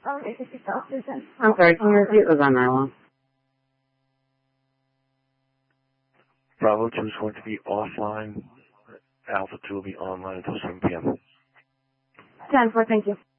Okay, 50,000. I'm sorry, can you repeat? Was on that one? Bravo 2 is going to be offline. Alpha 2 will be online until 7 p.m. 10-4, thank you.